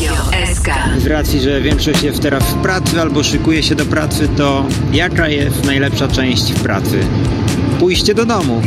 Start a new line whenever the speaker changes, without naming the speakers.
Radio SK.
Z racji, że większość jest teraz w pracy albo szykuje się do pracy, to jaka jest najlepsza część w pracy? Pójście do domu.